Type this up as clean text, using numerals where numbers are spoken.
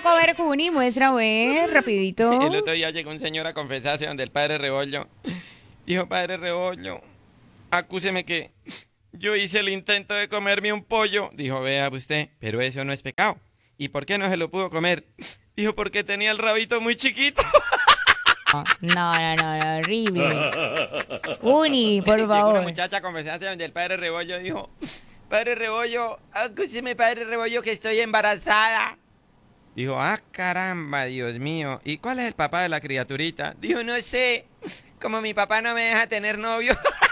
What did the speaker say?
tocó? A ver, Juni, muestra, a ver, rapidito. El otro día llegó un señor a confesarse donde el padre Rebollo. Dijo, padre Rebollo, acúseme que yo hice el intento de comerme un pollo. Dijo, vea usted, pero eso no es pecado. ¿Y por qué no se lo pudo comer? Dijo, porque tenía el rabito muy chiquito. No, horrible. Juni, por Llegó una favor. muchacha a confesarse donde el padre Rebollo dijo, padre Rebollo, acúseme, padre Rebollo, que estoy embarazada. Dijo, ah, caramba, Dios mío. ¿Y cuál es el papá de la criaturita? Dijo, no sé. Como mi papá no me deja tener novio.